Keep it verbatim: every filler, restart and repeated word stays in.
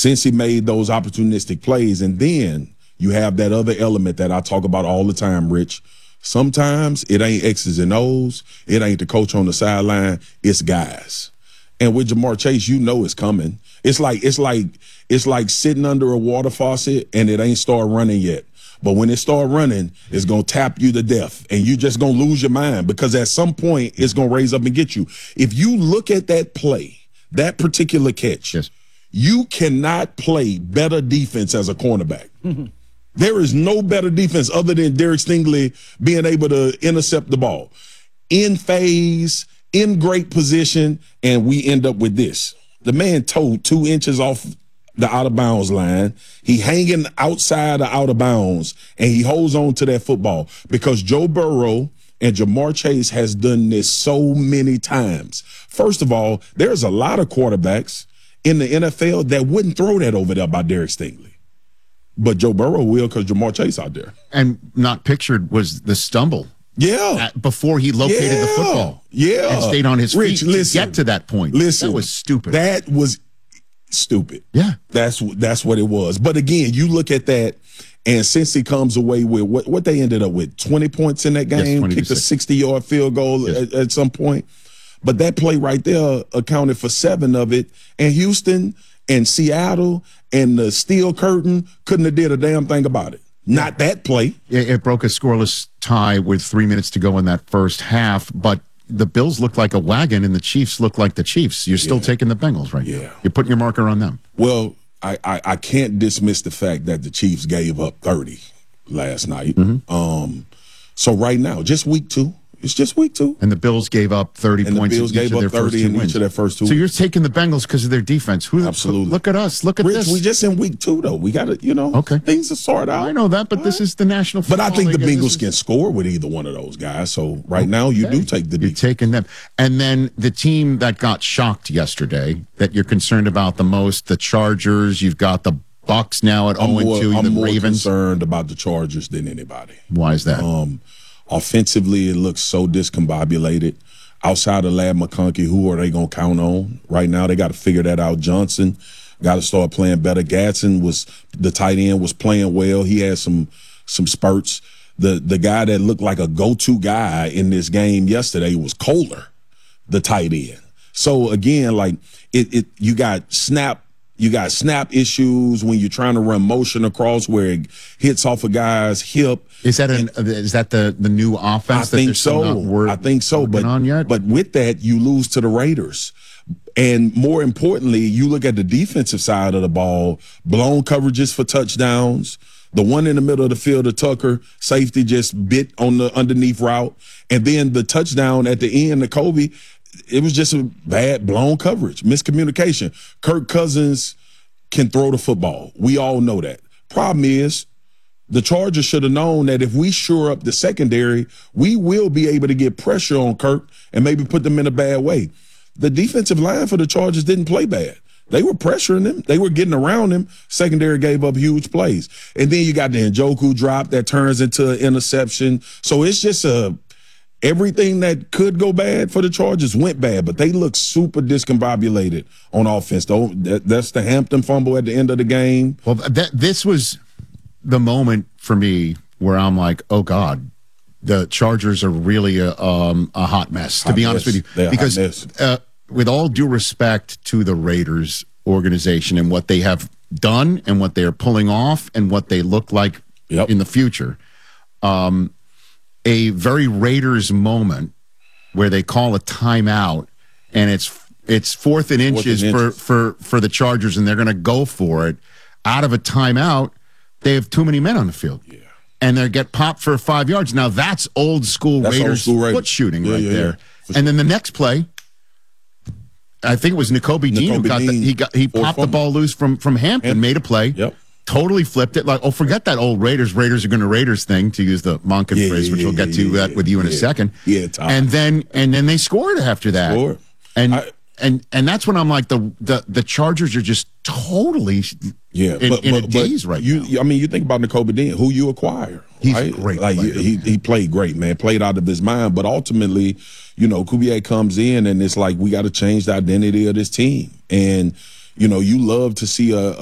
since he made those opportunistic plays. And then you have that other element that I talk about all the time, Rich. Sometimes it ain't X's and O's. It ain't the coach on the sideline. It's guys. And with Ja'Marr Chase, you know it's coming. It's like it's like it's like sitting under a water faucet and it ain't start running yet. But when it start running, it's gonna tap you to death, and you just gonna lose your mind because at some point it's gonna raise up and get you. If you look at that play, that particular catch, yes. you cannot play better defense as a cornerback. Mm-hmm. There is no better defense other than Derek Stingley being able to intercept the ball in phase, in great position, and we end up with this. The man towed two inches off the out-of-bounds line. He hanging outside the out-of-bounds, and he holds on to that football because Joe Burrow and Ja'Marr Chase has done this so many times. First of all, there's a lot of quarterbacks in the N F L that wouldn't throw that over there by Derek Stingley. But Joe Burrow will because Ja'Marr Chase out there. And not pictured was the stumble. Yeah. At, before he located yeah. the football. Yeah. And stayed on his Rich, feet listen, to get to that point. Listen. That was stupid. That was stupid. Yeah. That's that's what it was. But again, you look at that, and since he comes away with what, what they ended up with, twenty points in that game, yes, kicked a sixty-yard field goal yes. at, at some point. But that play right there accounted for seven of it. And Houston and Seattle and the steel curtain couldn't have did a damn thing about it. Not that play. It, it broke a scoreless tie with three minutes to go in that first half, but the Bills look like a wagon and the Chiefs look like the Chiefs. You're still yeah. taking the Bengals right yeah. now. You're putting your marker on them. Well, I, I, I can't dismiss the fact that the Chiefs gave up thirty last night. Mm-hmm. Um, so right now, just week two. It's just week two. And the Bills gave up thirty and points the Bills in each gave of their up thirty first two in wins. each of their first two. So you're taking the Bengals because of their defense. Who, Absolutely. Look at us. Look at Rich, this. we just in week two, though. We got to, you know, okay. things are sorted out. I know that, but All this right. is the National Football But I think the League, Bengals is... can score with either one of those guys. So right okay. now, you do take the You're defense. taking them. And then the team that got shocked yesterday that you're concerned about the most, the Chargers. You've got the Bucks now at I'm oh and two, more, the I'm more Ravens. concerned about the Chargers than anybody. Why is that? Um, offensively, it looks so discombobulated. Outside of Lad McConkey, who are they going to count on? Right now, they got to figure that out. Johnson got to start playing better. Gadsden was the tight end was playing well. He had some some spurts. The the guy that looked like a go-to guy in this game yesterday was Kohler, the tight end. So again, like it, it you got snap. You got snap issues when you're trying to run motion across where it hits off a guy's hip. Is that an, is that the, the new offense? I that think so. I think so. But on yet? but with that, you lose to the Raiders. And more importantly, you look at the defensive side of the ball, blown coverages for touchdowns. The one in the middle of the field of Tucker, safety just bit on the underneath route. And then the touchdown at the end of Kobe, it was just a bad blown coverage, miscommunication. Kirk Cousins can throw the football. We all know that. Problem is, the Chargers should have known that if we shore up the secondary, we will be able to get pressure on Kirk and maybe put them in a bad way. The defensive line for the Chargers didn't play bad. They were pressuring him. They were getting around him. Secondary gave up huge plays. And then you got the Njoku drop that turns into an interception. So it's just a everything that could go bad for the Chargers went bad, but they look super discombobulated on offense. Though that, that's the Hampton fumble at the end of the game. Well, that this was the moment for me where I'm like, oh God, the Chargers are really a um, a hot mess. Hot to be mess. honest with you, They're because uh, with all due respect to the Raiders organization and what they have done and what they are pulling off and what they look like yep. in the future. Um, a very Raiders moment where they call a timeout and it's it's fourth and inches, fourth and for, inches. for, for the Chargers and they're going to go for it. Out of a timeout, they have too many men on the field. Yeah. And they get popped for five yards. Now that's old school that's Raiders old school Raiders. foot shooting yeah, right yeah, there. Yeah, and sure. then the next play, I think it was Nakobe Dean who got Dean, the, he got he popped fumble. the ball loose from from Hampton, Hampton. made a play. Yep. Totally flipped it. Like, oh, forget that old Raiders. Raiders are going to Raiders thing, to use the Monken yeah, phrase, which yeah, we'll get yeah, to yeah, that with you in yeah. a second. Yeah, Tom. and then and then they scored after that. Scored. And I, and and that's when I'm like, the the, the Chargers are just totally yeah, in, but, in but, a daze but right you, now. I mean, you think about Nakobe Dean, who you acquire. He's right? a great like player, he, he played great, man. Played out of his mind, but ultimately, you know, Kubiak comes in and it's like we got to change the identity of this team. And you know, you love to see a,